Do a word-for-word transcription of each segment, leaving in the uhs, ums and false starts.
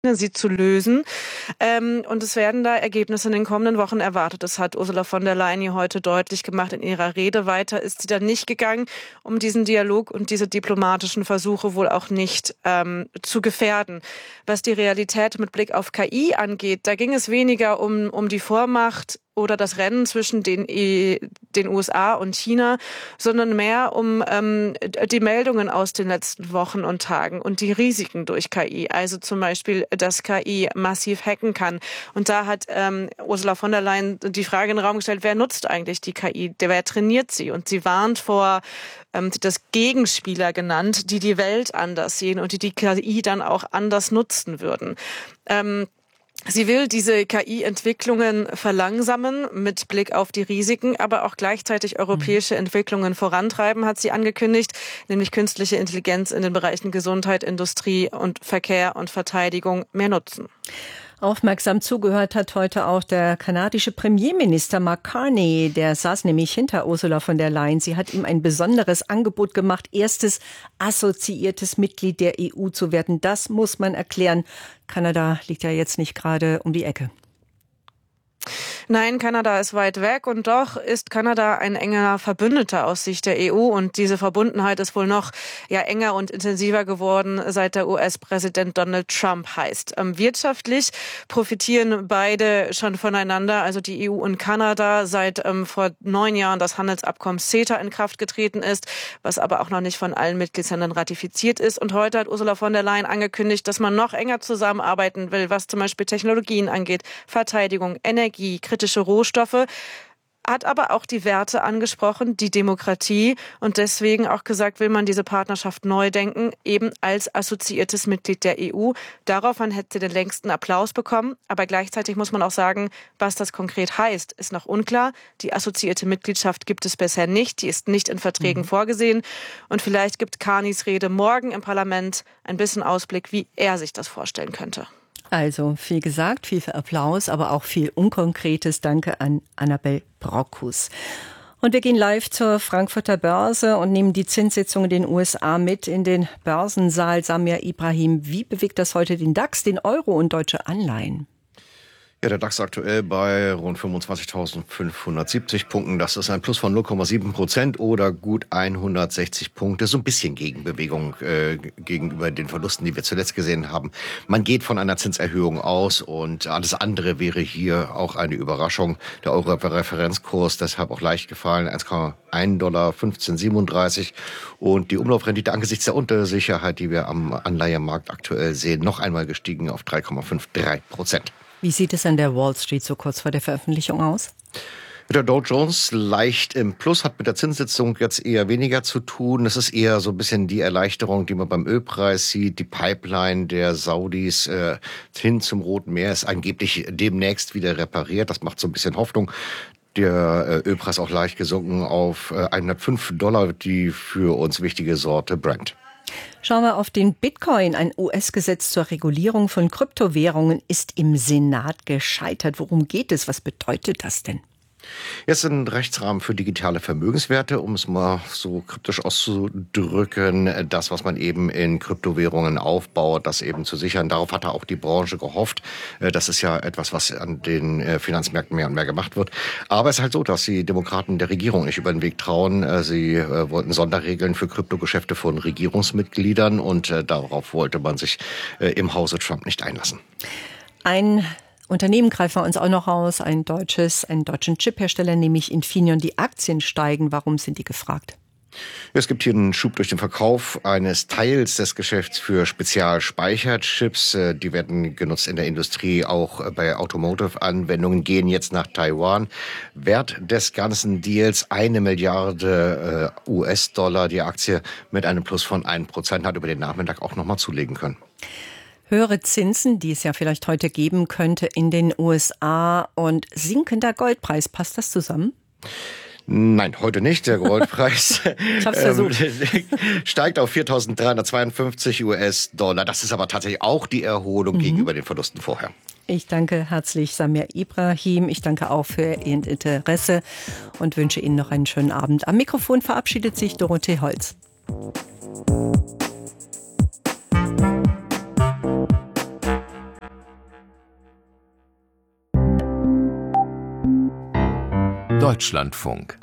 sie zu lösen. Ähm, und es werden da Ergebnisse in den kommenden Wochen erwartet. Das hat Ursula von der Leyen hier heute deutlich gemacht in ihrer Rede. Weiter ist sie dann nicht gegangen, um diesen Dialog und diese diplomatischen Versuche wohl auch nicht ähm, zu gefährden. Was die Realität mit Blick auf K I angeht, da ging es weniger um, um die Vormacht oder das Rennen zwischen den, den U S A und China, sondern mehr um ähm, die Meldungen aus den letzten Wochen und Tagen und die Risiken durch K I. Also zum Beispiel, dass K I massiv hacken kann. Und da hat ähm, Ursula von der Leyen die Frage in den Raum gestellt, wer nutzt eigentlich die K I? Wer trainiert sie? Und sie warnt vor, ähm, das Gegenspieler genannt, die die Welt anders sehen und die die K I dann auch anders nutzen würden. Ähm, Sie will diese K I-Entwicklungen verlangsamen mit Blick auf die Risiken, aber auch gleichzeitig europäische Entwicklungen vorantreiben, hat sie angekündigt, nämlich künstliche Intelligenz in den Bereichen Gesundheit, Industrie und Verkehr und Verteidigung mehr nutzen. Aufmerksam zugehört hat heute auch der kanadische Premierminister Mark Carney. Der saß nämlich hinter Ursula von der Leyen. Sie hat ihm ein besonderes Angebot gemacht, erstes assoziiertes Mitglied der E U zu werden. Das muss man erklären. Kanada liegt ja jetzt nicht gerade um die Ecke. Nein, Kanada ist weit weg und doch ist Kanada ein enger Verbündeter aus Sicht der E U und diese Verbundenheit ist wohl noch ja enger und intensiver geworden, seit der U S-Präsident Donald Trump heißt. Ähm, wirtschaftlich profitieren beide schon voneinander, also die E U und Kanada, seit ähm, vor neun Jahren das Handelsabkommen CETA in Kraft getreten ist, was aber auch noch nicht von allen Mitgliedsländern ratifiziert ist. Und heute hat Ursula von der Leyen angekündigt, dass man noch enger zusammenarbeiten will, was zum Beispiel Technologien angeht, Verteidigung, Energie, kritische Rohstoffe, hat aber auch die Werte angesprochen, die Demokratie und deswegen auch gesagt, will man diese Partnerschaft neu denken, eben als assoziiertes Mitglied der E U. Daraufhin hätte sie den längsten Applaus bekommen, aber gleichzeitig muss man auch sagen, was das konkret heißt, ist noch unklar. Die assoziierte Mitgliedschaft gibt es bisher nicht, die ist nicht in Verträgen mhm. vorgesehen und vielleicht gibt Carneys Rede morgen im Parlament ein bisschen Ausblick, wie er sich das vorstellen könnte. Also viel gesagt, viel für Applaus, aber auch viel Unkonkretes. Danke an Annabel Brockhus. Und wir gehen live zur Frankfurter Börse und nehmen die Zinssitzung in den U S A mit in den Börsensaal. Samir Ibrahim, wie bewegt das heute den DAX, den Euro und deutsche Anleihen? Ja, der DAX aktuell bei rund fünfundzwanzigtausendfünfhundertsiebzig Punkten. Das ist ein Plus von null Komma sieben Prozent oder gut hundertsechzig Punkte. So ein bisschen Gegenbewegung äh, gegenüber den Verlusten, die wir zuletzt gesehen haben. Man geht von einer Zinserhöhung aus und alles andere wäre hier auch eine Überraschung. Der Euro-Referenzkurs deshalb auch leicht gefallen, eins Komma eins Dollar fünfzehn siebenunddreißig. Und die Umlaufrendite angesichts der Untersicherheit, die wir am Anleihemarkt aktuell sehen, noch einmal gestiegen auf drei Komma dreiundfünfzig Prozent. Wie sieht es an der Wall Street so kurz vor der Veröffentlichung aus? Der Dow Jones leicht im Plus, hat mit der Zinssitzung jetzt eher weniger zu tun. Das ist eher so ein bisschen die Erleichterung, die man beim Ölpreis sieht. Die Pipeline der Saudis äh, hin zum Roten Meer ist angeblich demnächst wieder repariert. Das macht so ein bisschen Hoffnung. Der äh, Ölpreis auch leicht gesunken auf äh, hundertfünf Dollar, die für uns wichtige Sorte Brent. Schauen wir auf den Bitcoin. Ein U S-Gesetz zur Regulierung von Kryptowährungen ist im Senat gescheitert. Worum geht es? Was bedeutet das denn? Jetzt ein Rechtsrahmen für digitale Vermögenswerte, um es mal so kryptisch auszudrücken, das, was man eben in Kryptowährungen aufbaut, das eben zu sichern. Darauf hat auch die Branche gehofft. Das ist ja etwas, was an den Finanzmärkten mehr und mehr gemacht wird. Aber es ist halt so, dass die Demokraten der Regierung nicht über den Weg trauen. Sie wollten Sonderregeln für Kryptogeschäfte von Regierungsmitgliedern und darauf wollte man sich im Hause Trump nicht einlassen. Ein Unternehmen greifen wir uns auch noch raus, ein deutsches, einen deutschen Chiphersteller, nämlich Infineon. Die Aktien steigen. Warum sind die gefragt? Es gibt hier einen Schub durch den Verkauf eines Teils des Geschäfts für Spezialspeicherchips. Die werden genutzt in der Industrie, auch bei Automotive-Anwendungen, gehen jetzt nach Taiwan. Wert des ganzen Deals eine Milliarde U S-Dollar. Die Aktie mit einem Plus von ein Prozent hat über den Nachmittag auch nochmal zulegen können. Höhere Zinsen, die es ja vielleicht heute geben könnte in den U S A und sinkender Goldpreis. Passt das zusammen? Nein, heute nicht. Der Goldpreis ich hab's versucht. steigt auf viertausenddreihundertzweiundfünfzig U S-Dollar. Das ist aber tatsächlich auch die Erholung mhm. gegenüber den Verlusten vorher. Ich danke herzlich Samir Ibrahim. Ich danke auch für Ihr Interesse und wünsche Ihnen noch einen schönen Abend. Am Mikrofon verabschiedet sich Dorothee Holz. Deutschlandfunk.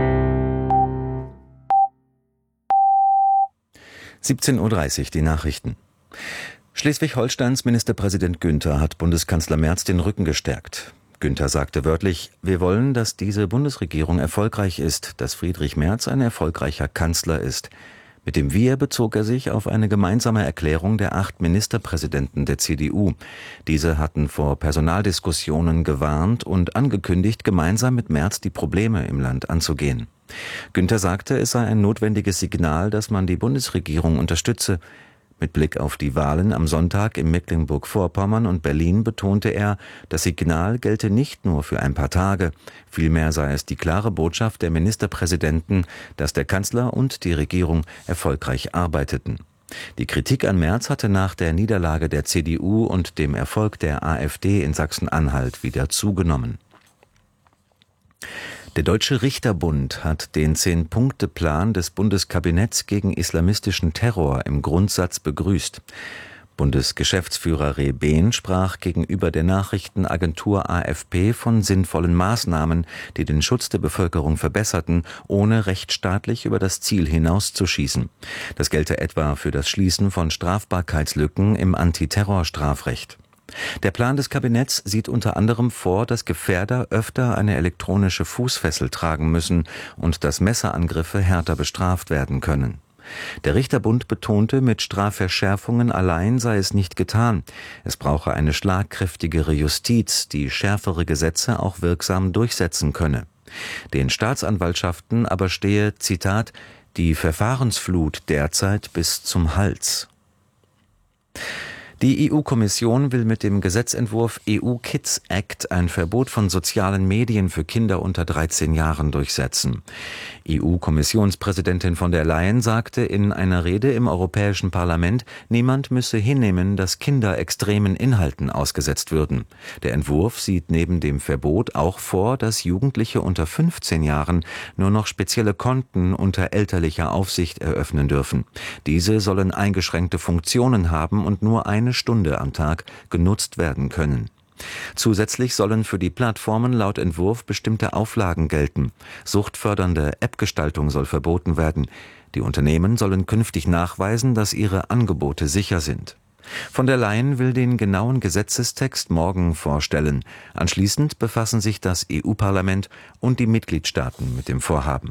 siebzehn Uhr dreißig, die Nachrichten. Schleswig-Holsteins Ministerpräsident Günther hat Bundeskanzler Merz den Rücken gestärkt. Günther sagte wörtlich: Wir wollen, dass diese Bundesregierung erfolgreich ist, dass Friedrich Merz ein erfolgreicher Kanzler ist. Mit dem Wir bezog er sich auf eine gemeinsame Erklärung der acht Ministerpräsidenten der C D U. Diese hatten vor Personaldiskussionen gewarnt und angekündigt, gemeinsam mit Merz die Probleme im Land anzugehen. Günther sagte, es sei ein notwendiges Signal, dass man die Bundesregierung unterstütze. Mit Blick auf die Wahlen am Sonntag in Mecklenburg-Vorpommern und Berlin betonte er, das Signal gelte nicht nur für ein paar Tage. Vielmehr sei es die klare Botschaft der Ministerpräsidenten, dass der Kanzler und die Regierung erfolgreich arbeiteten. Die Kritik an Merz hatte nach der Niederlage der C D U und dem Erfolg der AfD in Sachsen-Anhalt wieder zugenommen. Der Deutsche Richterbund hat den Zehn-Punkte-Plan des Bundeskabinetts gegen islamistischen Terror im Grundsatz begrüßt. Bundesgeschäftsführer Rehben sprach gegenüber der Nachrichtenagentur A F P von sinnvollen Maßnahmen, die den Schutz der Bevölkerung verbesserten, ohne rechtsstaatlich über das Ziel hinauszuschießen. Das gelte etwa für das Schließen von Strafbarkeitslücken im Antiterrorstrafrecht. Der Plan des Kabinetts sieht unter anderem vor, dass Gefährder öfter eine elektronische Fußfessel tragen müssen und dass Messerangriffe härter bestraft werden können. Der Richterbund betonte, mit Strafverschärfungen allein sei es nicht getan. Es brauche eine schlagkräftigere Justiz, die schärfere Gesetze auch wirksam durchsetzen könne. Den Staatsanwaltschaften aber stehe, Zitat, die Verfahrensflut derzeit bis zum Hals. Die E U-Kommission will mit dem Gesetzentwurf E U Kids Act ein Verbot von sozialen Medien für Kinder unter dreizehn Jahren durchsetzen. E U-Kommissionspräsidentin von der Leyen sagte in einer Rede im Europäischen Parlament, niemand müsse hinnehmen, dass Kinder extremen Inhalten ausgesetzt würden. Der Entwurf sieht neben dem Verbot auch vor, dass Jugendliche unter fünfzehn Jahren nur noch spezielle Konten unter elterlicher Aufsicht eröffnen dürfen. Diese sollen eingeschränkte Funktionen haben und nur eine Stunde am Tag genutzt werden können. Zusätzlich sollen für die Plattformen laut Entwurf bestimmte Auflagen gelten. Suchtfördernde App-Gestaltung soll verboten werden. Die Unternehmen sollen künftig nachweisen, dass ihre Angebote sicher sind. Von der Leyen will den genauen Gesetzestext morgen vorstellen. Anschließend befassen sich das E U-Parlament und die Mitgliedstaaten mit dem Vorhaben.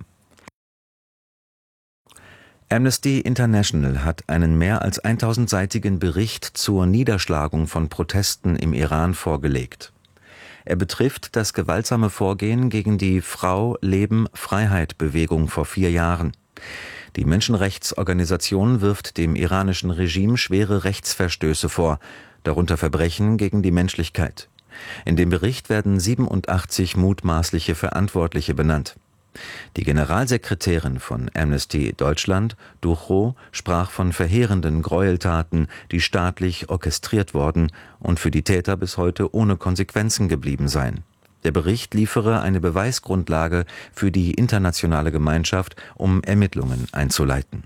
Amnesty International hat einen mehr als tausendseitigen Bericht zur Niederschlagung von Protesten im Iran vorgelegt. Er betrifft das gewaltsame Vorgehen gegen die Frau-Leben-Freiheit-Bewegung vor vier Jahren. Die Menschenrechtsorganisation wirft dem iranischen Regime schwere Rechtsverstöße vor, darunter Verbrechen gegen die Menschlichkeit. In dem Bericht werden siebenundachtzig mutmaßliche Verantwortliche benannt. Die Generalsekretärin von Amnesty Deutschland, Duchow, sprach von verheerenden Gräueltaten, die staatlich orchestriert worden und für die Täter bis heute ohne Konsequenzen geblieben seien. Der Bericht liefere eine Beweisgrundlage für die internationale Gemeinschaft, um Ermittlungen einzuleiten.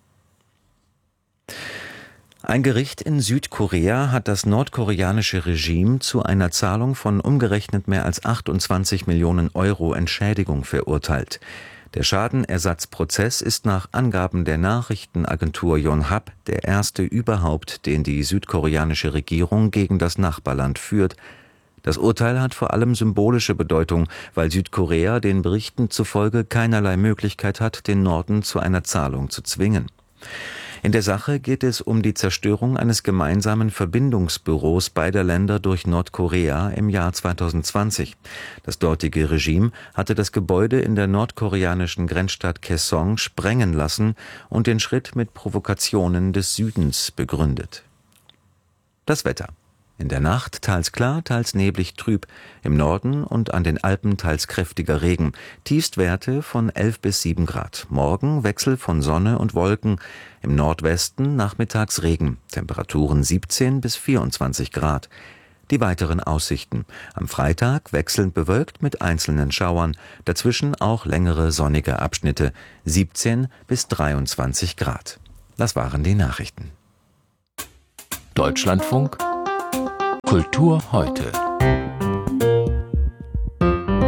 Ein Gericht in Südkorea hat das nordkoreanische Regime zu einer Zahlung von umgerechnet mehr als achtundzwanzig Millionen Euro Entschädigung verurteilt. Der Schadenersatzprozess ist nach Angaben der Nachrichtenagentur Yonhap der erste überhaupt, den die südkoreanische Regierung gegen das Nachbarland führt. Das Urteil hat vor allem symbolische Bedeutung, weil Südkorea den Berichten zufolge keinerlei Möglichkeit hat, den Norden zu einer Zahlung zu zwingen. In der Sache geht es um die Zerstörung eines gemeinsamen Verbindungsbüros beider Länder durch Nordkorea im Jahr zweitausendzwanzig. Das dortige Regime hatte das Gebäude in der nordkoreanischen Grenzstadt Kaesong sprengen lassen und den Schritt mit Provokationen des Südens begründet. Das Wetter. In der Nacht teils klar, teils neblig trüb, im Norden und an den Alpen teils kräftiger Regen, Tiefstwerte von elf bis sieben Grad. Morgen Wechsel von Sonne und Wolken, im Nordwesten nachmittags Regen, Temperaturen siebzehn bis vierundzwanzig Grad. Die weiteren Aussichten. Am Freitag wechselnd bewölkt mit einzelnen Schauern, dazwischen auch längere sonnige Abschnitte, siebzehn bis dreiundzwanzig Grad. Das waren die Nachrichten. Deutschlandfunk Kultur heute.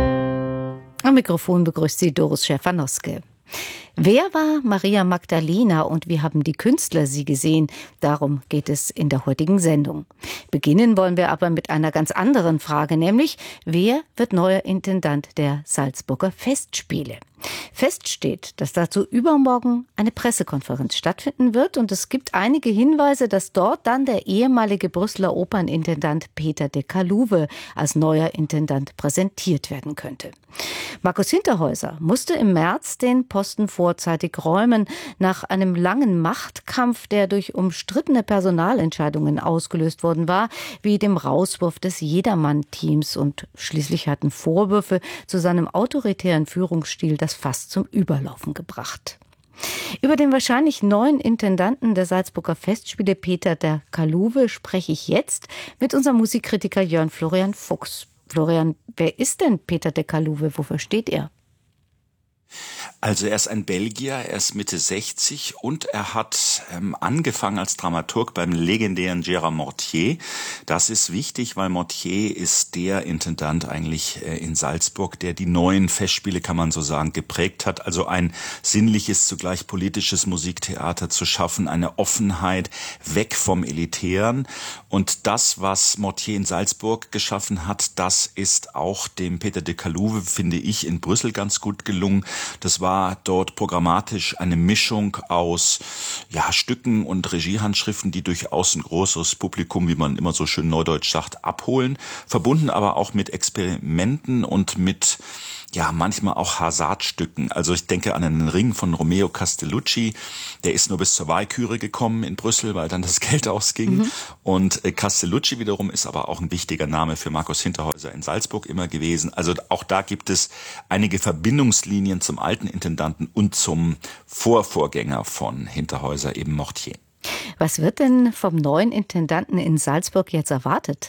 Am Mikrofon begrüßt sie Doris Schäfer-Noske. Wer war Maria Magdalena und wie haben die Künstler sie gesehen? Darum geht es in der heutigen Sendung. Beginnen wollen wir aber mit einer ganz anderen Frage, nämlich wer wird neuer Intendant der Salzburger Festspiele? Fest steht, dass dazu übermorgen eine Pressekonferenz stattfinden wird und es gibt einige Hinweise, dass dort dann der ehemalige Brüsseler Opernintendant Peter de Kaluwe als neuer Intendant präsentiert werden könnte. Markus Hinterhäuser musste im März den Posten vorzeitig räumen, nach einem langen Machtkampf, der durch umstrittene Personalentscheidungen ausgelöst worden war, wie dem Rauswurf des Jedermann-Teams, und schließlich hatten Vorwürfe zu seinem autoritären Führungsstil das fast zum Überlaufen gebracht. Über den wahrscheinlich neuen Intendanten der Salzburger Festspiele, Peter de Kaluwe, spreche ich jetzt mit unserem Musikkritiker Jörn Florian Fuchs. Florian, wer ist denn Peter de Kaluwe? Wofür steht er? Also er ist ein Belgier, er ist Mitte sechzig und er hat ähm, angefangen als Dramaturg beim legendären Gérard Mortier. Das ist wichtig, weil Mortier ist der Intendant eigentlich äh, in Salzburg, der die neuen Festspiele, kann man so sagen, geprägt hat. Also ein sinnliches, zugleich politisches Musiktheater zu schaffen, eine Offenheit, weg vom Elitären. Und das, was Mortier in Salzburg geschaffen hat, das ist auch dem Peter de Kaluwe, finde ich, in Brüssel ganz gut gelungen. Das war dort programmatisch eine Mischung aus ja, Stücken und Regiehandschriften, die durchaus ein größeres Publikum, wie man immer so schön neudeutsch sagt, abholen. Verbunden aber auch mit Experimenten und mit ja, manchmal auch Hasardstücken. Also ich denke an einen Ring von Romeo Castellucci. Der ist nur bis zur Walküre gekommen in Brüssel, weil dann das Geld ausging. Mhm. Und äh, Castellucci wiederum ist aber auch ein wichtiger Name für Markus Hinterhäuser in Salzburg immer gewesen. Also auch da gibt es einige Verbindungslinien zum alten Intendanten und zum Vorvorgänger von Hinterhäuser, eben Mortier. Was wird denn vom neuen Intendanten in Salzburg jetzt erwartet?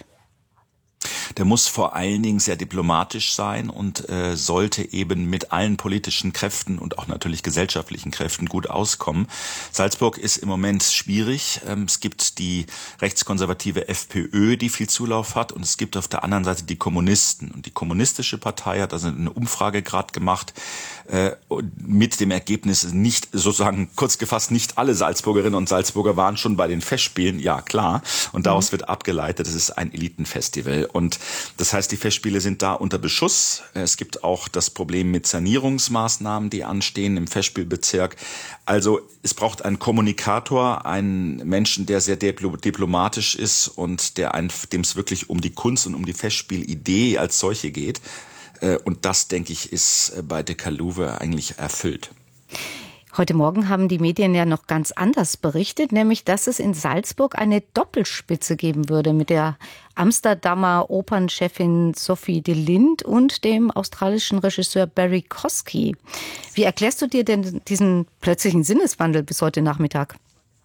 Der muss vor allen Dingen sehr diplomatisch sein und äh, sollte eben mit allen politischen Kräften und auch natürlich gesellschaftlichen Kräften gut auskommen. Salzburg ist im Moment schwierig. Ähm, es gibt die rechtskonservative FPÖ, die viel Zulauf hat, und es gibt auf der anderen Seite die Kommunisten. Und die kommunistische Partei hat also eine Umfrage gerade gemacht, äh, mit dem Ergebnis, nicht sozusagen kurz gefasst, nicht alle Salzburgerinnen und Salzburger waren schon bei den Festspielen. Ja, klar. Und daraus mhm. wird abgeleitet, es ist ein Elitenfestival. Und das heißt, die Festspiele sind da unter Beschuss. Es gibt auch das Problem mit Sanierungsmaßnahmen, die anstehen im Festspielbezirk. Also es braucht einen Kommunikator, einen Menschen, der sehr diplomatisch ist und der ein, dem es wirklich um die Kunst und um die Festspielidee als solche geht. Und das, denke ich, ist bei de Kaluwe eigentlich erfüllt. Heute Morgen haben die Medien ja noch ganz anders berichtet, nämlich dass es in Salzburg eine Doppelspitze geben würde mit der Amsterdamer Opernchefin Sophie de Lind und dem australischen Regisseur Barry Kosky. Wie erklärst du dir denn diesen plötzlichen Sinneswandel bis heute Nachmittag?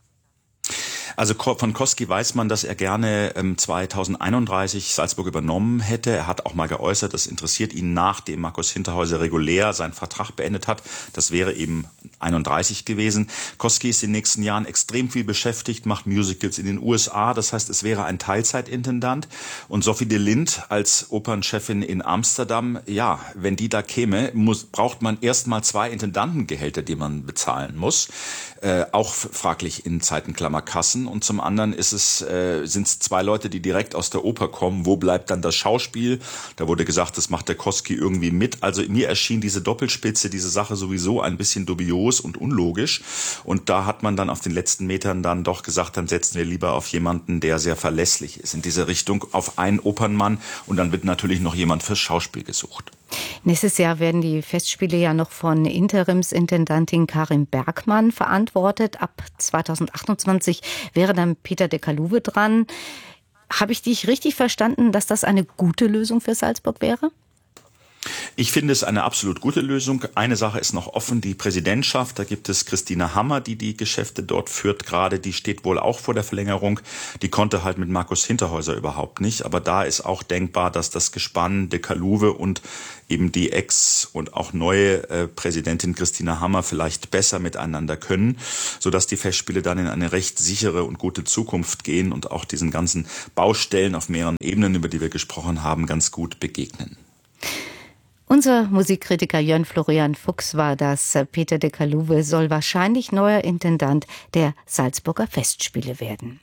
Also von Kosky weiß man, dass er gerne ähm, zweitausendeinunddreißig Salzburg übernommen hätte. Er hat auch mal geäußert, das interessiert ihn, nachdem Markus Hinterhäuser regulär seinen Vertrag beendet hat. Das wäre eben einunddreißig gewesen. Kosky ist in den nächsten Jahren extrem viel beschäftigt, macht Musicals in den U S A. Das heißt, es wäre ein Teilzeitintendant. Und Sophie de Lind als Opernchefin in Amsterdam, ja, wenn die da käme, muss, braucht man erst mal zwei Intendantengehälter, die man bezahlen muss. Äh, auch fraglich in Zeiten Klammerkassen. Und zum anderen ist es, äh, sind es zwei Leute, die direkt aus der Oper kommen. Wo bleibt dann das Schauspiel? Da wurde gesagt, das macht der Kosky irgendwie mit. Also mir erschien diese Doppelspitze, diese Sache sowieso ein bisschen dubios und unlogisch. Und da hat man dann auf den letzten Metern dann doch gesagt, dann setzen wir lieber auf jemanden, der sehr verlässlich ist in diese Richtung, auf einen Opernmann. Und dann wird natürlich noch jemand fürs Schauspiel gesucht. Nächstes Jahr werden die Festspiele ja noch von Interimsintendantin Karin Bergmann verantwortet. Ab zweitausendachtundzwanzig wäre dann Peter de Kaluwe dran. Habe ich dich richtig verstanden, dass das eine gute Lösung für Salzburg wäre? Ich finde es eine absolut gute Lösung. Eine Sache ist noch offen, die Präsidentschaft. Da gibt es Christina Hammer, die die Geschäfte dort führt gerade. Die steht wohl auch vor der Verlängerung. Die konnte halt mit Markus Hinterhäuser überhaupt nicht. Aber da ist auch denkbar, dass das Gespann de Kaluwe und eben die Ex- und auch neue äh, Präsidentin Christina Hammer vielleicht besser miteinander können, sodass die Festspiele dann in eine recht sichere und gute Zukunft gehen und auch diesen ganzen Baustellen auf mehreren Ebenen, über die wir gesprochen haben, ganz gut begegnen. Unser Musikkritiker Jörn Florian Fuchs war das. Peter de Kaluwe soll wahrscheinlich neuer Intendant der Salzburger Festspiele werden.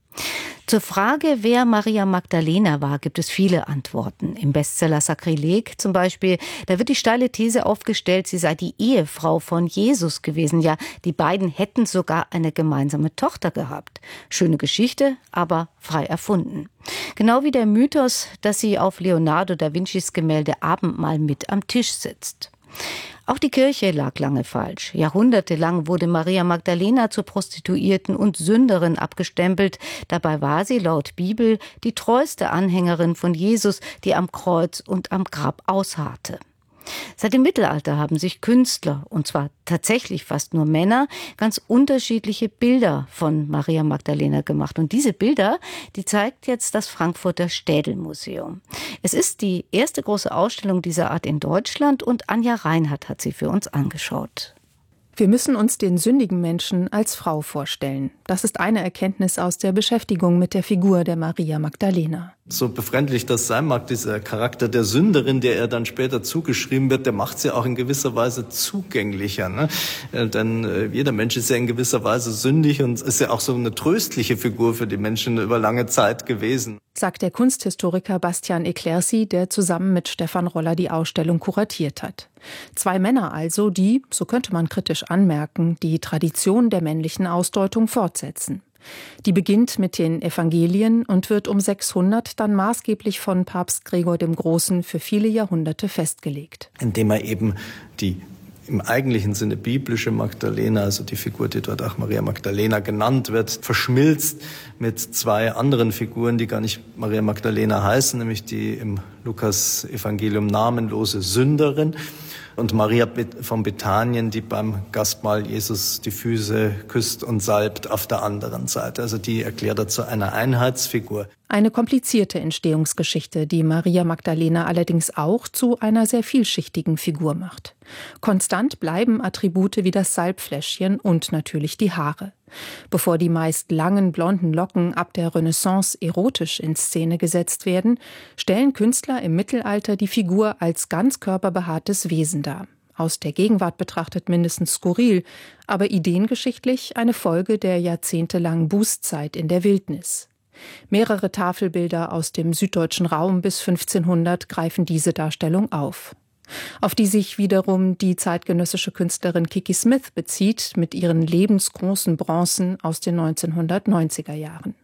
Zur Frage, wer Maria Magdalena war, gibt es viele Antworten. Im Bestseller Sakrileg zum Beispiel, da wird die steile These aufgestellt, sie sei die Ehefrau von Jesus gewesen. Ja, die beiden hätten sogar eine gemeinsame Tochter gehabt. Schöne Geschichte, aber frei erfunden. Genau wie der Mythos, dass sie auf Leonardo da Vincis Gemälde Abendmahl mit am Tisch sitzt. Auch die Kirche lag lange falsch. Jahrhundertelang wurde Maria Magdalena zur Prostituierten und Sünderin abgestempelt. Dabei war sie laut Bibel die treueste Anhängerin von Jesus, die am Kreuz und am Grab ausharrte. Seit dem Mittelalter haben sich Künstler, und zwar tatsächlich fast nur Männer, ganz unterschiedliche Bilder von Maria Magdalena gemacht. Und diese Bilder, die zeigt jetzt das Frankfurter Städel-Museum. Es ist die erste große Ausstellung dieser Art in Deutschland und Anja Reinhardt hat sie für uns angeschaut. Wir müssen uns den sündigen Menschen als Frau vorstellen. Das ist eine Erkenntnis aus der Beschäftigung mit der Figur der Maria Magdalena. So befremdlich das sein mag, dieser Charakter der Sünderin, der er dann später zugeschrieben wird, der macht sie auch in gewisser Weise zugänglicher. Ne? Denn äh, jeder Mensch ist ja in gewisser Weise sündig und ist ja auch so eine tröstliche Figur für die Menschen über lange Zeit gewesen. Sagt der Kunsthistoriker Bastian Eclercy, der zusammen mit Stefan Roller die Ausstellung kuratiert hat. Zwei Männer also, die, so könnte man kritisch anmerken, die Tradition der männlichen Ausdeutung fortsetzen. Die beginnt mit den Evangelien und wird um sechshundert dann maßgeblich von Papst Gregor dem Großen für viele Jahrhunderte festgelegt. Indem er eben die im eigentlichen Sinne biblische Magdalena, also die Figur, die dort auch Maria Magdalena genannt wird, verschmilzt mit zwei anderen Figuren, die gar nicht Maria Magdalena heißen, nämlich die im Lukas-Evangelium namenlose Sünderin und Maria von Bethanien, die beim Gastmahl Jesus die Füße küsst und salbt auf der anderen Seite. Also die erklärt er zu einer Einheitsfigur. Eine komplizierte Entstehungsgeschichte, die Maria Magdalena allerdings auch zu einer sehr vielschichtigen Figur macht. Konstant bleiben Attribute wie das Salbfläschchen und natürlich die Haare. Bevor die meist langen blonden Locken ab der Renaissance erotisch in Szene gesetzt werden, stellen Künstler im Mittelalter die Figur als ganzkörperbehaartes Wesen dar. Aus der Gegenwart betrachtet mindestens skurril, aber ideengeschichtlich eine Folge der jahrzehntelangen Bußzeit in der Wildnis. Mehrere Tafelbilder aus dem süddeutschen Raum bis fünfzehnhundert greifen diese Darstellung auf. Auf die sich wiederum die zeitgenössische Künstlerin Kiki Smith bezieht mit ihren lebensgroßen Bronzen aus den neunzehnhundertneunziger Jahren.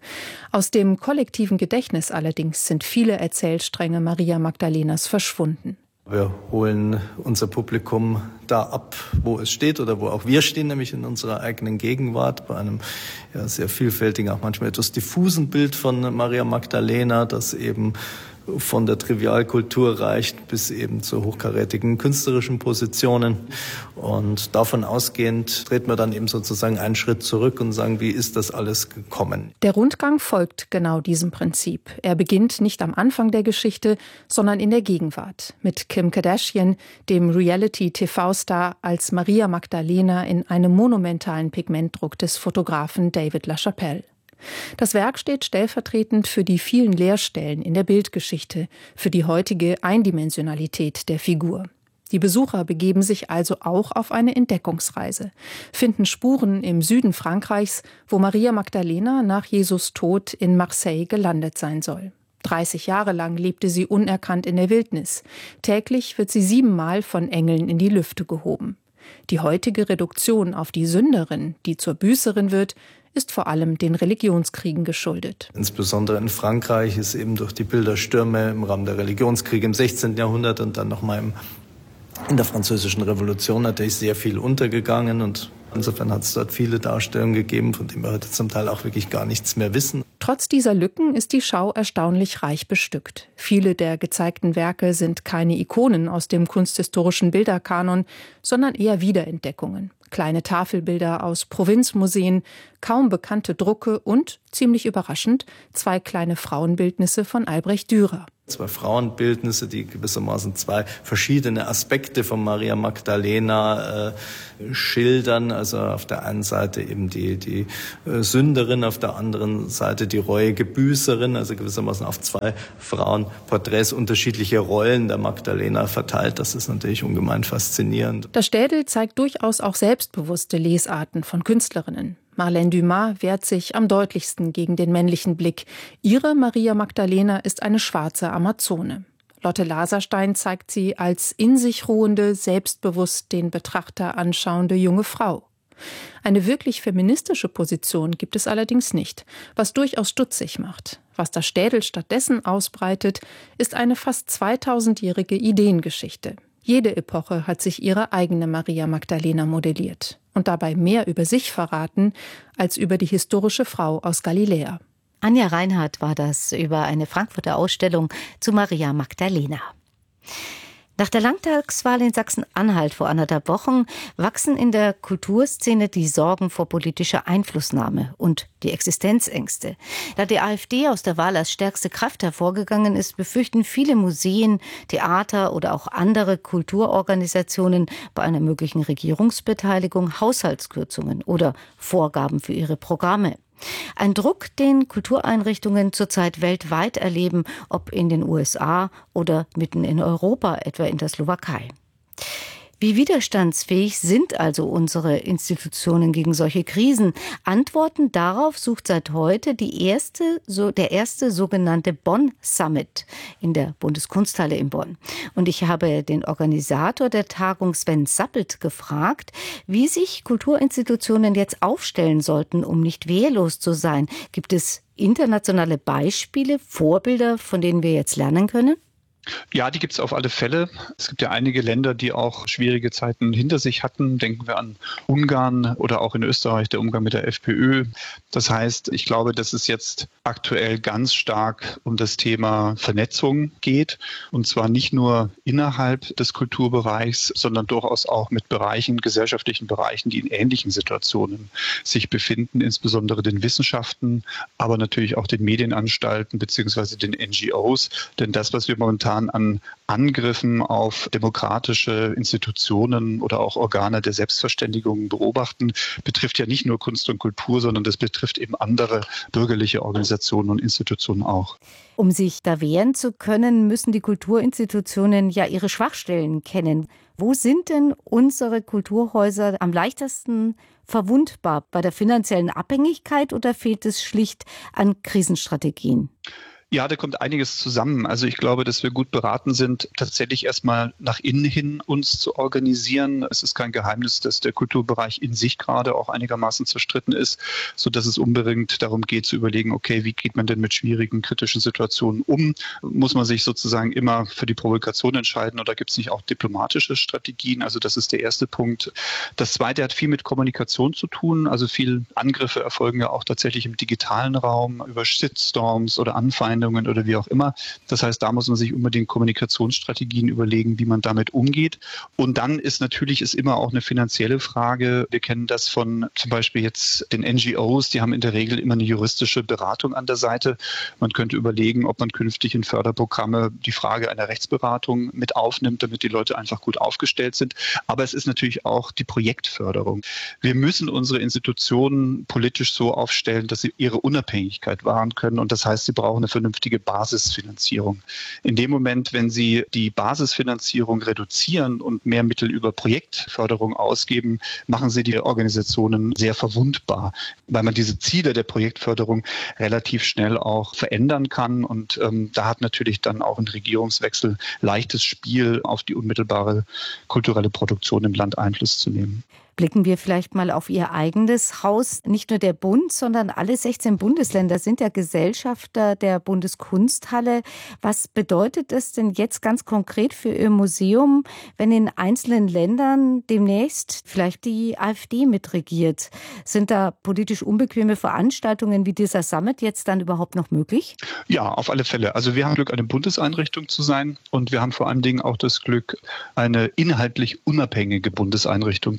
Aus dem kollektiven Gedächtnis allerdings sind viele Erzählstränge Maria Magdalenas verschwunden. Wir holen unser Publikum da ab, wo es steht oder wo auch wir stehen, nämlich in unserer eigenen Gegenwart, bei einem ja, sehr vielfältigen, auch manchmal etwas diffusen Bild von Maria Magdalena, das eben von der Trivialkultur reicht bis eben zu hochkarätigen künstlerischen Positionen. Und davon ausgehend treten wir dann eben sozusagen einen Schritt zurück und sagen, wie ist das alles gekommen? Der Rundgang folgt genau diesem Prinzip. Er beginnt nicht am Anfang der Geschichte, sondern in der Gegenwart. Mit Kim Kardashian, dem Reality-T V-Star, als Maria Magdalena in einem monumentalen Pigmentdruck des Fotografen David LaChapelle. Das Werk steht stellvertretend für die vielen Leerstellen in der Bildgeschichte, für die heutige Eindimensionalität der Figur. Die Besucher begeben sich also auch auf eine Entdeckungsreise, finden Spuren im Süden Frankreichs, wo Maria Magdalena nach Jesus Tod in Marseille gelandet sein soll. dreißig Jahre lang lebte sie unerkannt in der Wildnis. Täglich wird sie siebenmal von Engeln in die Lüfte gehoben. Die heutige Reduktion auf die Sünderin, die zur Büßerin wird, ist vor allem den Religionskriegen geschuldet. Insbesondere in Frankreich ist eben durch die Bilderstürme im Rahmen der Religionskriege im sechzehnten Jahrhundert und dann nochmal in der Französischen Revolution natürlich sehr viel untergegangen. Und insofern hat es dort viele Darstellungen gegeben, von denen wir heute zum Teil auch wirklich gar nichts mehr wissen. Trotz dieser Lücken ist die Schau erstaunlich reich bestückt. Viele der gezeigten Werke sind keine Ikonen aus dem kunsthistorischen Bilderkanon, sondern eher Wiederentdeckungen. Kleine Tafelbilder aus Provinzmuseen, kaum bekannte Drucke und, ziemlich überraschend, zwei kleine Frauenbildnisse von Albrecht Dürer. Zwei Frauenbildnisse, die gewissermaßen zwei verschiedene Aspekte von Maria Magdalena äh, schildern. Also auf der einen Seite eben die, die äh, Sünderin, auf der anderen Seite die reuige Büßerin. Also gewissermaßen auf zwei Frauenporträts unterschiedliche Rollen der Magdalena verteilt. Das ist natürlich ungemein faszinierend. Das Städel zeigt durchaus auch selbstbewusste Lesarten von Künstlerinnen. Marlène Dumas wehrt sich am deutlichsten gegen den männlichen Blick. Ihre Maria Magdalena ist eine schwarze Amazone. Lotte Laserstein zeigt sie als in sich ruhende, selbstbewusst den Betrachter anschauende junge Frau. Eine wirklich feministische Position gibt es allerdings nicht, was durchaus stutzig macht. Was das Städel stattdessen ausbreitet, ist eine fast zweitausendjährige Ideengeschichte. Jede Epoche hat sich ihre eigene Maria Magdalena modelliert und dabei mehr über sich verraten als über die historische Frau aus Galiläa. Anja Reinhardt war das über eine Frankfurter Ausstellung zu Maria Magdalena. Nach der Landtagswahl in Sachsen-Anhalt vor anderthalb Wochen wachsen in der Kulturszene die Sorgen vor politischer Einflussnahme und die Existenzängste. Da die AfD aus der Wahl als stärkste Kraft hervorgegangen ist, befürchten viele Museen, Theater oder auch andere Kulturorganisationen bei einer möglichen Regierungsbeteiligung Haushaltskürzungen oder Vorgaben für ihre Programme. Ein Druck, den Kultureinrichtungen zurzeit weltweit erleben, ob in den U S A oder mitten in Europa, etwa in der Slowakei. Wie widerstandsfähig sind also unsere Institutionen gegen solche Krisen? Antworten darauf sucht seit heute die erste, so, der erste sogenannte Bonn Summit in der Bundeskunsthalle in Bonn. Und ich habe den Organisator der Tagung, Sven Sappelt, gefragt, wie sich Kulturinstitutionen jetzt aufstellen sollten, um nicht wehrlos zu sein. Gibt es internationale Beispiele, Vorbilder, von denen wir jetzt lernen können? Ja, die gibt es auf alle Fälle. Es gibt ja einige Länder, die auch schwierige Zeiten hinter sich hatten. Denken wir an Ungarn oder auch in Österreich der Umgang mit der FPÖ. Das heißt, ich glaube, dass es jetzt aktuell ganz stark um das Thema Vernetzung geht. Und zwar nicht nur innerhalb des Kulturbereichs, sondern durchaus auch mit Bereichen, gesellschaftlichen Bereichen, die in ähnlichen Situationen sich befinden, insbesondere den Wissenschaften, aber natürlich auch den Medienanstalten bzw. den N G Os. Denn das, was wir momentan an Angriffen auf demokratische Institutionen oder auch Organe der Selbstverständigung beobachten, betrifft ja nicht nur Kunst und Kultur, sondern das betrifft eben andere bürgerliche Organisationen und Institutionen auch. Um sich da wehren zu können, müssen die Kulturinstitutionen ja ihre Schwachstellen kennen. Wo sind denn unsere Kulturhäuser am leichtesten verwundbar? Bei der finanziellen Abhängigkeit oder fehlt es schlicht an Krisenstrategien? Ja, da kommt einiges zusammen. Also ich glaube, dass wir gut beraten sind, tatsächlich erstmal nach innen hin uns zu organisieren. Es ist kein Geheimnis, dass der Kulturbereich in sich gerade auch einigermaßen zerstritten ist, sodass es unbedingt darum geht zu überlegen, okay, wie geht man denn mit schwierigen, kritischen Situationen um? Muss man sich sozusagen immer für die Provokation entscheiden oder gibt es nicht auch diplomatische Strategien? Also das ist der erste Punkt. Das zweite hat viel mit Kommunikation zu tun. Also viele Angriffe erfolgen ja auch tatsächlich im digitalen Raum über Shitstorms oder Anfeindungen oder wie auch immer. Das heißt, da muss man sich unbedingt Kommunikationsstrategien überlegen, wie man damit umgeht. Und dann ist natürlich ist immer auch eine finanzielle Frage. Wir kennen das von zum Beispiel jetzt den N G Os, die haben in der Regel immer eine juristische Beratung an der Seite. Man könnte überlegen, ob man künftig in Förderprogramme die Frage einer Rechtsberatung mit aufnimmt, damit die Leute einfach gut aufgestellt sind. Aber es ist natürlich auch die Projektförderung. Wir müssen unsere Institutionen politisch so aufstellen, dass sie ihre Unabhängigkeit wahren können. Und das heißt, sie brauchen eine vernünftige Basisfinanzierung. In dem Moment, wenn Sie die Basisfinanzierung reduzieren und mehr Mittel über Projektförderung ausgeben, machen Sie die Organisationen sehr verwundbar, weil man diese Ziele der Projektförderung relativ schnell auch verändern kann. Und ähm, da hat natürlich dann auch ein Regierungswechsel leichtes Spiel auf die unmittelbare kulturelle Produktion im Land Einfluss zu nehmen. Blicken wir vielleicht mal auf Ihr eigenes Haus. Nicht nur der Bund, sondern alle sechzehn Bundesländer sind ja Gesellschafter der Bundeskunsthalle. Was bedeutet es denn jetzt ganz konkret für Ihr Museum, wenn in einzelnen Ländern demnächst vielleicht die AfD mitregiert? Sind da politisch unbequeme Veranstaltungen wie dieser Summit jetzt dann überhaupt noch möglich? Ja, auf alle Fälle. Also wir haben Glück, eine Bundeseinrichtung zu sein und wir haben vor allen Dingen auch das Glück, eine inhaltlich unabhängige Bundeseinrichtung zu sein.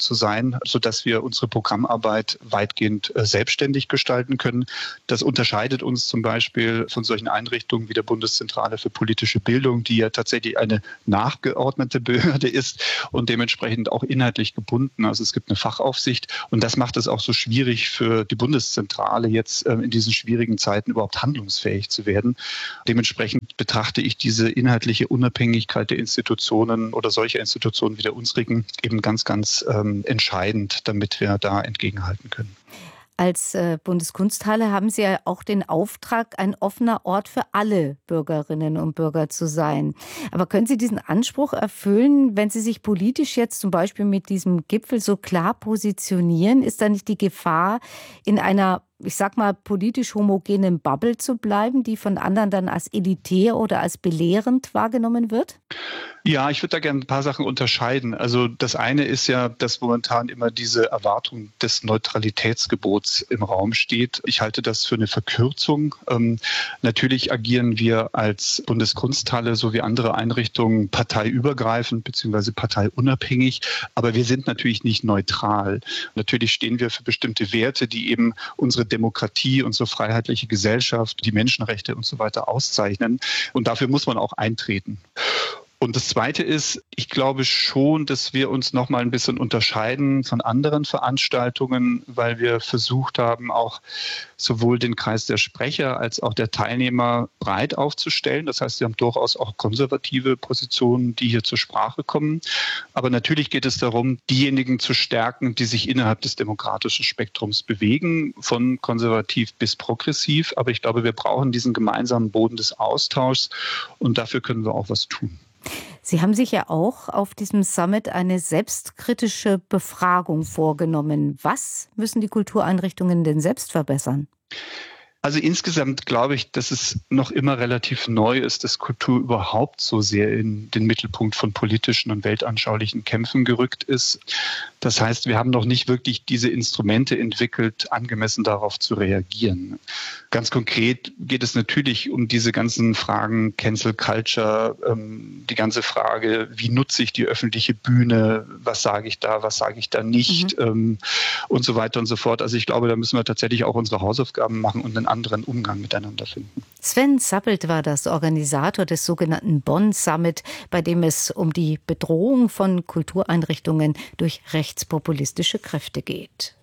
können, sodass wir unsere Programmarbeit weitgehend äh, selbstständig gestalten können. Das unterscheidet uns zum Beispiel von solchen Einrichtungen wie der Bundeszentrale für politische Bildung, die ja tatsächlich eine nachgeordnete Behörde ist und dementsprechend auch inhaltlich gebunden. Also es gibt eine Fachaufsicht und das macht es auch so schwierig für die Bundeszentrale jetzt äh, in diesen schwierigen Zeiten überhaupt handlungsfähig zu werden. Dementsprechend betrachte ich diese inhaltliche Unabhängigkeit der Institutionen oder solcher Institutionen wie der unsrigen eben ganz, ganz ähm, entscheidend, damit wir da entgegenhalten können. Als äh, Bundeskunsthalle haben Sie ja auch den Auftrag, ein offener Ort für alle Bürgerinnen und Bürger zu sein. Aber können Sie diesen Anspruch erfüllen, wenn Sie sich politisch jetzt zum Beispiel mit diesem Gipfel so klar positionieren? Ist da nicht die Gefahr, in einer, ich sag mal, politisch homogenen Bubble zu bleiben, die von anderen dann als elitär oder als belehrend wahrgenommen wird? Ja, ich würde da gerne ein paar Sachen unterscheiden. Also das eine ist ja, dass momentan immer diese Erwartung des Neutralitätsgebots im Raum steht. Ich halte das für eine Verkürzung. Ähm, natürlich agieren wir als Bundeskunsthalle sowie andere Einrichtungen parteiübergreifend bzw. parteiunabhängig, aber wir sind natürlich nicht neutral. Natürlich stehen wir für bestimmte Werte, die eben unsere Demokratie, unsere freiheitliche Gesellschaft, die Menschenrechte und so weiter auszeichnen. Und dafür muss man auch eintreten. Und das Zweite ist, ich glaube schon, dass wir uns noch mal ein bisschen unterscheiden von anderen Veranstaltungen, weil wir versucht haben, auch sowohl den Kreis der Sprecher als auch der Teilnehmer breit aufzustellen. Das heißt, wir haben durchaus auch konservative Positionen, die hier zur Sprache kommen. Aber natürlich geht es darum, diejenigen zu stärken, die sich innerhalb des demokratischen Spektrums bewegen, von konservativ bis progressiv. Aber ich glaube, wir brauchen diesen gemeinsamen Boden des Austauschs und dafür können wir auch was tun. Sie haben sich ja auch auf diesem Summit eine selbstkritische Befragung vorgenommen. Was müssen die Kultureinrichtungen denn selbst verbessern? Also insgesamt glaube ich, dass es noch immer relativ neu ist, dass Kultur überhaupt so sehr in den Mittelpunkt von politischen und weltanschaulichen Kämpfen gerückt ist. Das heißt, wir haben noch nicht wirklich diese Instrumente entwickelt, angemessen darauf zu reagieren. Ganz konkret geht es natürlich um diese ganzen Fragen Cancel Culture, ähm, die ganze Frage, wie nutze ich die öffentliche Bühne, was sage ich da, was sage ich da nicht, mhm. ähm, und so weiter und so fort. Also ich glaube, da müssen wir tatsächlich auch unsere Hausaufgaben machen und einen anderen Umgang miteinander finden. Sven Sappelt war das Organisator des sogenannten Bonn Summit, bei dem es um die Bedrohung von Kultureinrichtungen durch rechtspopulistische Kräfte geht.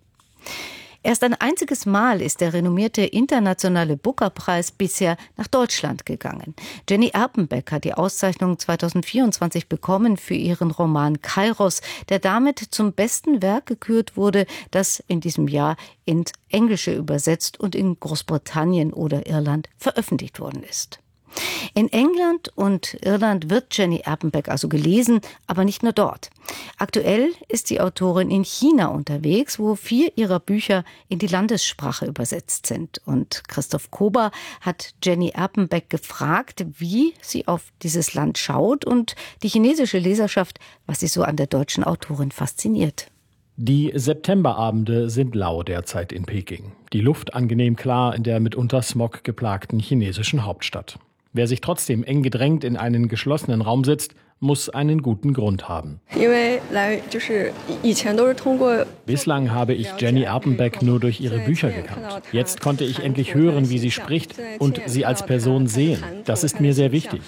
Erst ein einziges Mal ist der renommierte internationale Booker-Preis bisher nach Deutschland gegangen. Jenny Erpenbeck hat die Auszeichnung zweitausendvierundzwanzig bekommen für ihren Roman Kairos, der damit zum besten Werk gekürt wurde, das in diesem Jahr ins Englische übersetzt und in Großbritannien oder Irland veröffentlicht worden ist. In England und Irland wird Jenny Erpenbeck also gelesen, aber nicht nur dort. Aktuell ist die Autorin in China unterwegs, wo vier ihrer Bücher in die Landessprache übersetzt sind. Und Christoph Kober hat Jenny Erpenbeck gefragt, wie sie auf dieses Land schaut und die chinesische Leserschaft, was sie so an der deutschen Autorin fasziniert. Die Septemberabende sind lau derzeit in Peking. Die Luft angenehm klar in der mitunter Smog geplagten chinesischen Hauptstadt. Wer sich trotzdem eng gedrängt in einen geschlossenen Raum setzt, muss einen guten Grund haben. Bislang habe ich Jenny Erpenbeck nur durch ihre Bücher gekannt. Jetzt konnte ich endlich hören, wie sie spricht und sie als Person sehen. Das ist mir sehr wichtig,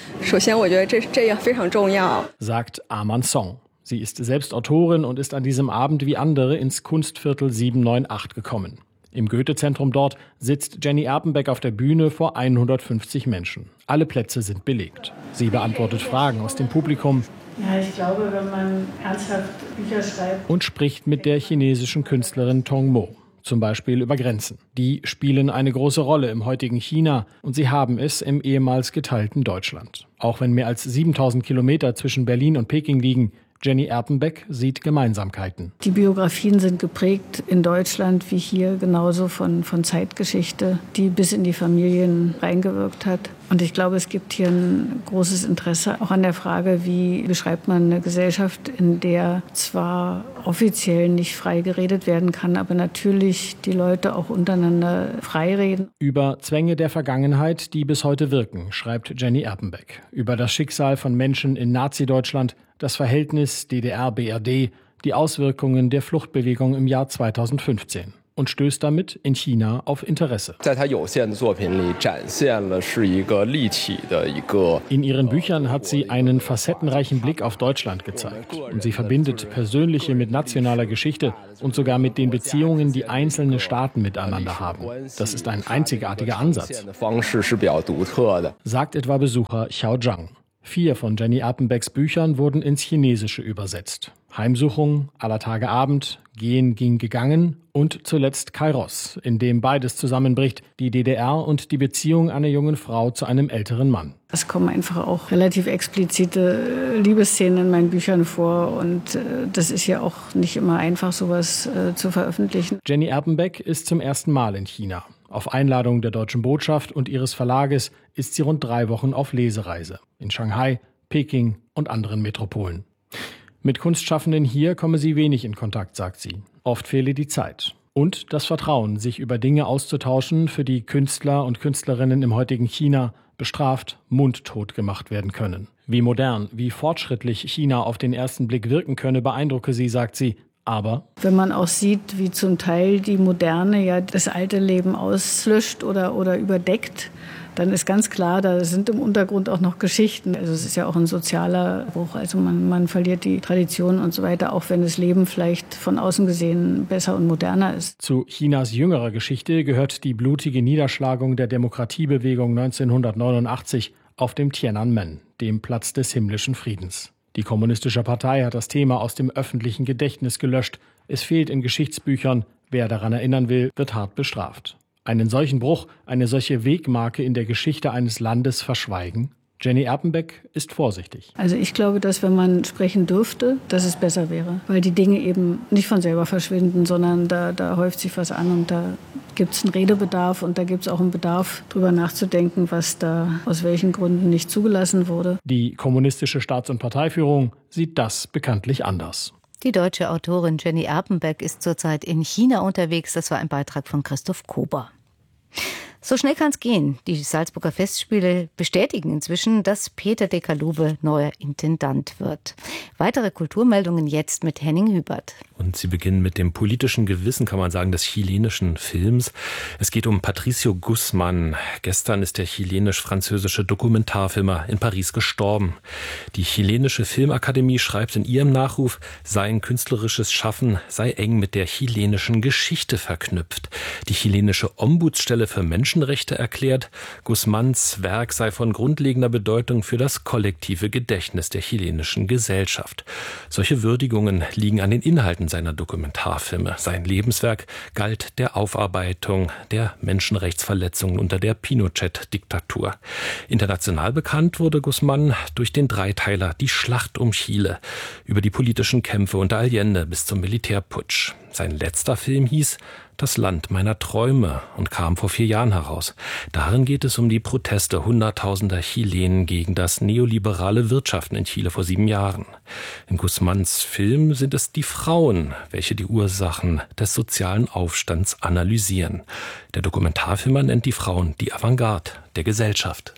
sagt Aman Song. Sie ist selbst Autorin und ist an diesem Abend wie andere ins Kunstviertel sieben neun acht gekommen. Im Goethe-Zentrum dort sitzt Jenny Erpenbeck auf der Bühne vor hundertfünfzig Menschen. Alle Plätze sind belegt. Sie beantwortet Fragen aus dem Publikum. Ja, ich glaube, wenn man ernsthaft Bücher schreibt. Und spricht mit der chinesischen Künstlerin Tong Mo. Zum Beispiel über Grenzen. Die spielen eine große Rolle im heutigen China und sie haben es im ehemals geteilten Deutschland. Auch wenn mehr als siebentausend Kilometer zwischen Berlin und Peking liegen, Jenny Erpenbeck sieht Gemeinsamkeiten. Die Biografien sind geprägt in Deutschland wie hier genauso von, von Zeitgeschichte, die bis in die Familien reingewirkt hat. Und ich glaube, es gibt hier ein großes Interesse auch an der Frage, wie beschreibt man eine Gesellschaft, in der zwar offiziell nicht frei geredet werden kann, aber natürlich die Leute auch untereinander frei reden. Über Zwänge der Vergangenheit, die bis heute wirken, schreibt Jenny Erpenbeck. Über das Schicksal von Menschen in Nazi-Deutschland, das Verhältnis D D R B R D, die Auswirkungen der Fluchtbewegung im Jahr zweitausendfünfzehn. Und stößt damit in China auf Interesse. In ihren Büchern hat sie einen facettenreichen Blick auf Deutschland gezeigt. Und sie verbindet Persönliche mit nationaler Geschichte und sogar mit den Beziehungen, die einzelne Staaten miteinander haben. Das ist ein einzigartiger Ansatz, sagt etwa Besucher Xiao Zhang. Vier von Jenny Erpenbecks Büchern wurden ins Chinesische übersetzt. Heimsuchung, Aller Tage Abend, Gehen ging gegangen und zuletzt Kairos, in dem beides zusammenbricht, die D D R und die Beziehung einer jungen Frau zu einem älteren Mann. Es kommen einfach auch relativ explizite Liebesszenen in meinen Büchern vor und das ist ja auch nicht immer einfach, sowas zu veröffentlichen. Jenny Erpenbeck ist zum ersten Mal in China. Auf Einladung der Deutschen Botschaft und ihres Verlages ist sie rund drei Wochen auf Lesereise. In Shanghai, Peking und anderen Metropolen. Mit Kunstschaffenden hier komme sie wenig in Kontakt, sagt sie. Oft fehle die Zeit. Und das Vertrauen, sich über Dinge auszutauschen, für die Künstler und Künstlerinnen im heutigen China bestraft, mundtot gemacht werden können. Wie modern, wie fortschrittlich China auf den ersten Blick wirken könne, beeindrucke sie, sagt sie. Aber wenn man auch sieht, wie zum Teil die Moderne ja das alte Leben auslöscht oder, oder überdeckt, dann ist ganz klar, da sind im Untergrund auch noch Geschichten. Also es ist ja auch ein sozialer Bruch. Also man, man verliert die Tradition und so weiter, auch wenn das Leben vielleicht von außen gesehen besser und moderner ist. Zu Chinas jüngerer Geschichte gehört die blutige Niederschlagung der Demokratiebewegung neunzehnhundertneunundachtzig auf dem Tiananmen, dem Platz des himmlischen Friedens. Die Kommunistische Partei hat das Thema aus dem öffentlichen Gedächtnis gelöscht. Es fehlt in Geschichtsbüchern. Wer daran erinnern will, wird hart bestraft. Einen solchen Bruch, eine solche Wegmarke in der Geschichte eines Landes verschweigen? Jenny Erpenbeck ist vorsichtig. Also ich glaube, dass wenn man sprechen dürfte, dass es besser wäre. Weil die Dinge eben nicht von selber verschwinden, sondern da, da häuft sich was an und da gibt es einen Redebedarf und da gibt es auch einen Bedarf, darüber nachzudenken, was da aus welchen Gründen nicht zugelassen wurde. Die kommunistische Staats- und Parteiführung sieht das bekanntlich anders. Die deutsche Autorin Jenny Erpenbeck ist zurzeit in China unterwegs. Das war ein Beitrag von Christoph Kober. So schnell kann es gehen. Die Salzburger Festspiele bestätigen inzwischen, dass Peter de Kalube neuer Intendant wird. Weitere Kulturmeldungen jetzt mit Henning Hübert. Und sie beginnen mit dem politischen Gewissen, kann man sagen, des chilenischen Films. Es geht um Patricio Guzmán. Gestern ist der chilenisch-französische Dokumentarfilmer in Paris gestorben. Die chilenische Filmakademie schreibt in ihrem Nachruf, sein künstlerisches Schaffen sei eng mit der chilenischen Geschichte verknüpft. Die chilenische Ombudsstelle für Menschenrechte erklärt, Guzmáns Werk sei von grundlegender Bedeutung für das kollektive Gedächtnis der chilenischen Gesellschaft. Solche Würdigungen liegen an den Inhalten seiner Dokumentarfilme. Sein Lebenswerk galt der Aufarbeitung der Menschenrechtsverletzungen unter der Pinochet-Diktatur. International bekannt wurde Guzmán durch den Dreiteiler Die Schlacht um Chile, über die politischen Kämpfe unter Allende bis zum Militärputsch. Sein letzter Film hieß Das Land meiner Träume und kam vor vier Jahren heraus. Darin geht es um die Proteste hunderttausender Chilenen gegen das neoliberale Wirtschaften in Chile vor sieben Jahren. In Guzmáns Film sind es die Frauen, welche die Ursachen des sozialen Aufstands analysieren. Der Dokumentarfilmer nennt die Frauen die Avantgarde der Gesellschaft.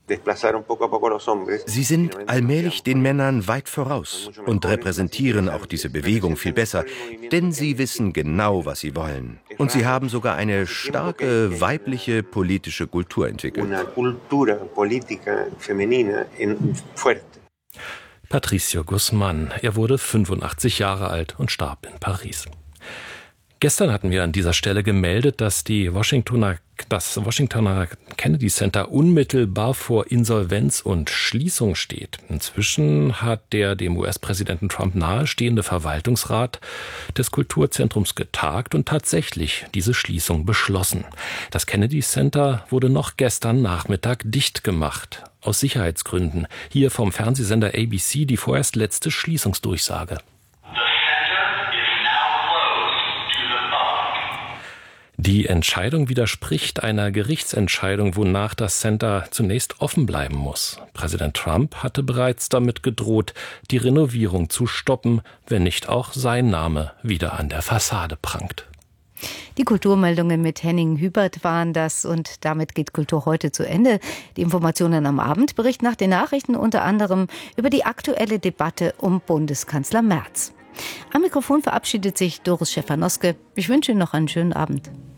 Sie sind allmählich den Männern weit voraus und repräsentieren auch diese Bewegung viel besser, denn sie wissen genau, was sie wollen. Und sie haben sogar eine starke weibliche politische Kultur entwickelt. Patricio Guzmán, er wurde fünfundachtzig Jahre alt und starb in Paris. Gestern hatten wir an dieser Stelle gemeldet, dass die Washingtoner, das Washingtoner Kennedy Center unmittelbar vor Insolvenz und Schließung steht. Inzwischen hat der dem U S-Präsidenten Trump nahestehende Verwaltungsrat des Kulturzentrums getagt und tatsächlich diese Schließung beschlossen. Das Kennedy Center wurde noch gestern Nachmittag dicht gemacht. Aus Sicherheitsgründen. Hier vom Fernsehsender A B C die vorerst letzte Schließungsdurchsage. Die Entscheidung widerspricht einer Gerichtsentscheidung, wonach das Center zunächst offen bleiben muss. Präsident Trump hatte bereits damit gedroht, die Renovierung zu stoppen, wenn nicht auch sein Name wieder an der Fassade prangt. Die Kulturmeldungen mit Henning Hübert waren das und damit geht Kultur heute zu Ende. Die Informationen am Abend berichten nach den Nachrichten unter anderem über die aktuelle Debatte um Bundeskanzler Merz. Am Mikrofon verabschiedet sich Doris Schäfer-Noske. Ich wünsche Ihnen noch einen schönen Abend.